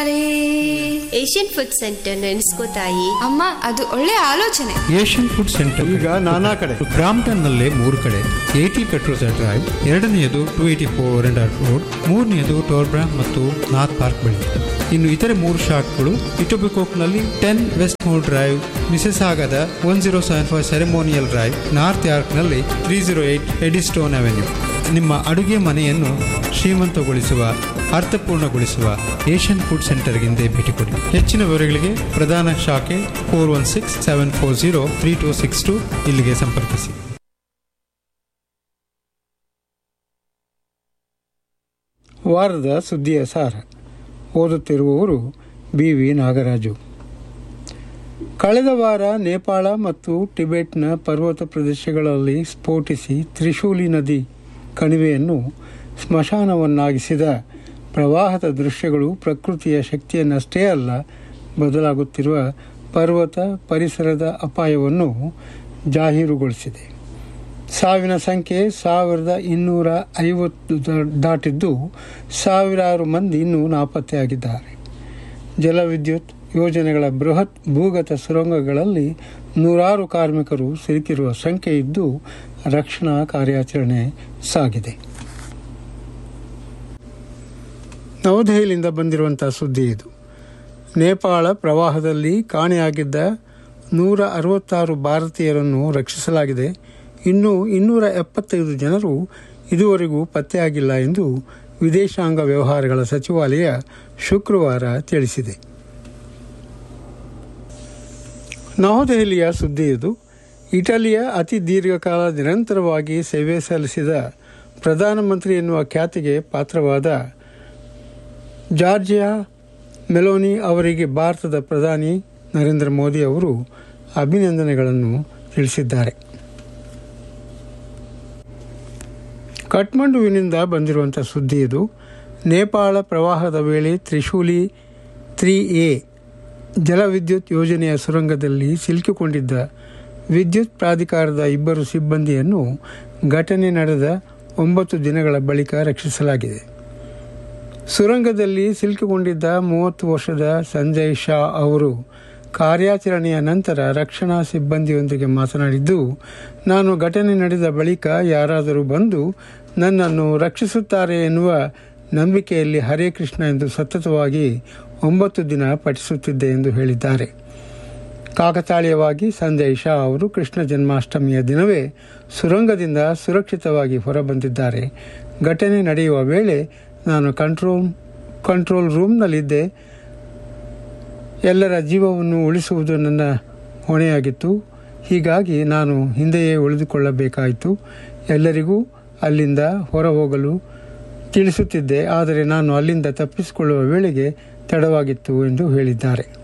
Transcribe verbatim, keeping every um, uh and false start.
ಇದ್ದಾರೆ. Asian food centre ನೆನೆಸ್ಕೋತಾಯಿ. ಅಮ್ಮ, ಅದು ಒಳ್ಳೆ ಆಲೋಚನೆ. ಏಷ್ಯನ್ ಫುಡ್ ಸೆಂಟರ್ ಈಗ ನಾನಾ ಕಡೆ. ಬ್ರಾಂಪ್ಟನ್ ನಲ್ಲೇ ಮೂರು ಕಡೆ. ಏಟಿ ಪೆಟ್ರೋಲ್ ಡ್ರೈವ್, ಎರಡನೆಯದು ಟೂ ಏಟಿ ಫೋರ್ ರೆಂಡಾರ್ಡ್ ರೋಡ್, ಮೂರನೆಯದು ಟೋರ್ಬ್ರಾ ಮತ್ತು ನಾರ್ತ್ ಪಾರ್ಕ್ ಬಳಿ. ಇನ್ನು ಇತರೆ ಮೂರು ಶಾಖೆಗಳು ಇಟೋಬಿಕೋಕ್ನಲ್ಲಿ ten West more drive, ಮಿಸೆಸಾಗದ one zero seven five ceremonial drive, north ಯಾರ್ಕ್ನಲ್ಲಿ three zero eight Eddystone avenue. ನಿಮ್ಮ ಅಡುಗೆ ಮನೆಯನ್ನು ಶ್ರೀಮಂತಗೊಳಿಸುವ, ಅರ್ಥಪೂರ್ಣಗೊಳಿಸುವ ಏಷ್ಯನ್ ಫುಡ್ ಸೆಂಟರ್ಗಿಂದೇ ಭೇಟಿ ಕೊಡಿ. ಹೆಚ್ಚಿನ ವಿವರಗಳಿಗೆ ಪ್ರಧಾನ ಶಾಖೆ four one six seven four zero three two six two ಇಲ್ಲಿಗೆ ಸಂಪರ್ಕಿಸಿ. ವಾರದ ಸುದ್ದಿಯ ಸಾರ ಓದುತ್ತಿರುವವರು ಬಿ ವಿ ನಾಗರಾಜು. ಕಳೆದ ವಾರ ನೇಪಾಳ ಮತ್ತು ಟಿಬೆಟ್ನ ಪರ್ವತ ಪ್ರದೇಶಗಳಲ್ಲಿ ಸ್ಫೋಟಿಸಿ ತ್ರಿಶೂಲಿ ನದಿ ಕಣಿವೆಯನ್ನು ಸ್ಮಶಾನವನ್ನಾಗಿಸಿದ ಪ್ರವಾಹದ ದೃಶ್ಯಗಳು ಪ್ರಕೃತಿಯ ಶಕ್ತಿಯನ್ನಷ್ಟೇ ಅಲ್ಲ, ಬದಲಾಗುತ್ತಿರುವ ಪರ್ವತ ಪರಿಸರದ ಅಪಾಯವನ್ನು ಜಾಹೀರುಗೊಳಿಸಿದೆ. ಸಾವಿನ ಸಂಖ್ಯೆ ಸಾವಿರದ ಇನ್ನೂರ ಐವತ್ತು ದಾಟಿದ್ದು ಸಾವಿರಾರು ಮಂದಿ ಇನ್ನೂ ನಾಪತ್ತೆಯಾಗಿದ್ದಾರೆ. ಜಲವಿದ್ಯುತ್ ಯೋಜನೆಗಳ ಬೃಹತ್ ಭೂಗತ ಸುರಂಗಗಳಲ್ಲಿ ನೂರಾರು ಕಾರ್ಮಿಕರು ಸಿಲುಕಿರುವ ಸಂಖ್ಯೆ ಇದ್ದು ರಕ್ಷಣಾ ಕಾರ್ಯಾಚರಣೆ ಸಾಗಿದೆ. ನವದೆಹಲಿಯಿಂದ ಬಂದಿರುವಂತಹ ಸುದ್ದಿ ಇದು. ನೇಪಾಳ ಪ್ರವಾಹದಲ್ಲಿ ಕಾಣೆಯಾಗಿದ್ದ ನೂರ ಅರವತ್ತಾರು ಭಾರತೀಯರನ್ನು ರಕ್ಷಿಸಲಾಗಿದೆ. ಇನ್ನು ಇನ್ನೂರ ಎಪ್ಪತ್ತೈದು ಜನರು ಇದುವರೆಗೂ ಪತ್ತೆಯಾಗಿಲ್ಲ ಎಂದು ವಿದೇಶಾಂಗ ವ್ಯವಹಾರಗಳ ಸಚಿವಾಲಯ ಶುಕ್ರವಾರ ತಿಳಿಸಿದೆ. ನವದೆಹಲಿಯ ಸುದ್ದಿ ಇದು. ಇಟಲಿಯ ಅತಿ ದೀರ್ಘಕಾಲ ನಿರಂತರವಾಗಿ ಸೇವೆ ಸಲ್ಲಿಸಿದ ಪ್ರಧಾನಮಂತ್ರಿ ಎನ್ನುವ ಖ್ಯಾತಿಗೆ ಪಾತ್ರವಾದ ಜಾರ್ಜಿಯಾ ಮೆಲೋನಿ ಅವರಿಗೆ ಭಾರತದ ಪ್ರಧಾನಿ ನರೇಂದ್ರ ಮೋದಿ ಅವರು ಅಭಿನಂದನೆಗಳನ್ನು ತಿಳಿಸಿದ್ದಾರೆ. ಕಠ್ಮಂಡುವಿನಿಂದ ಬಂದಿರುವಂಥ ಸುದ್ದಿ ಇದು. ನೇಪಾಳ ಪ್ರವಾಹದ ವೇಳೆ ತ್ರಿಶೂಲಿ ತ್ರೀ ಎ ಜಲವಿದ್ಯುತ್ ಯೋಜನೆಯ ಸುರಂಗದಲ್ಲಿ ಸಿಲುಕಿಕೊಂಡಿದ್ದ ವಿದ್ಯುತ್ ಪ್ರಾಧಿಕಾರದ ಇಬ್ಬರು ಸಿಬ್ಬಂದಿಯನ್ನು ಘಟನೆ ನಡೆದ ಒಂಬತ್ತು ದಿನಗಳ ಬಳಿಕ ರಕ್ಷಿಸಲಾಗಿದೆ. ಸುರಂಗದಲ್ಲಿ ಸಿಲುಕಿಕೊಂಡಿದ್ದ ಮೂವತ್ತು ವರ್ಷದ ಸಂಜಯ್ ಶಾ ಅವರು ಕಾರ್ಯಾಚರಣೆಯ ನಂತರ ರಕ್ಷಣಾ ಸಿಬ್ಬಂದಿಯೊಂದಿಗೆ ಮಾತನಾಡಿದ್ದು, ನಾನು ಘಟನೆ ನಡೆದ ಬಳಿಕ ಯಾರಾದರೂ ಬಂದು ನನ್ನನ್ನು ರಕ್ಷಿಸುತ್ತಾರೆ ಎನ್ನುವ ನಂಬಿಕೆಯಲ್ಲಿ ಹರೇ ಕೃಷ್ಣ ಎಂದು ಸತತವಾಗಿ ಒಂಬತ್ತು ದಿನ ಪಠಿಸುತ್ತಿದ್ದೆ ಎಂದು ಹೇಳಿದ್ದಾರೆ. ಕಾಕತಾಳೀಯವಾಗಿ ಸಂಜಯ್ ಶಾ ಅವರು ಕೃಷ್ಣ ಜನ್ಮಾಷ್ಟಮಿಯ ದಿನವೇ ಸುರಂಗದಿಂದ ಸುರಕ್ಷಿತವಾಗಿ ಹೊರಬಂದಿದ್ದಾರೆ. ಘಟನೆ ನಡೆಯುವ ವೇಳೆ ನಾನು ಕಂಟ್ರೋಲ್ ಕಂಟ್ರೋಲ್ ರೂಮ್ನಲ್ಲಿದ್ದೆ. ಎಲ್ಲರ ಜೀವವನ್ನು ಉಳಿಸುವುದು ನನ್ನ ಹೊಣೆಯಾಗಿತ್ತು. ಹೀಗಾಗಿ ನಾನು ಹಿಂದೆಯೇ ಉಳಿದುಕೊಳ್ಳಬೇಕಾಯಿತು. ಎಲ್ಲರಿಗೂ ಅಲ್ಲಿಂದ ಹೊರ ಹೋಗಲು ತಿಳಿಸುತ್ತಿದ್ದೆ, ಆದರೆ ನಾನು ಅಲ್ಲಿಂದ ತಪ್ಪಿಸಿಕೊಳ್ಳುವ ವೇಳೆಗೆ ತಡವಾಗಿತ್ತು ಎಂದು ಹೇಳಿದ್ದಾರೆ.